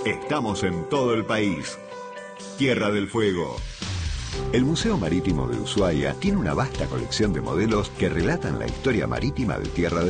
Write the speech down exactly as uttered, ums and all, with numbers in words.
Estamos en todo el país. Tierra del Fuego. El Museo Marítimo de Ushuaia tiene una vasta colección de modelos que relatan la historia marítima de Tierra del